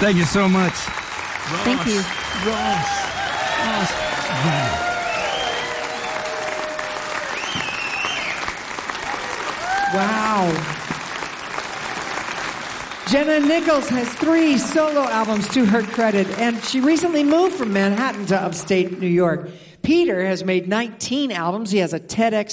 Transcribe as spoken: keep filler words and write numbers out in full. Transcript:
Thank you so much. Ross. Thank you. Ross. Ross. Wow. Wow. Jenna Nichols has three solo albums to her credit, and she recently moved from Manhattan to upstate New York. Peter has made nineteen albums. He has a TEDx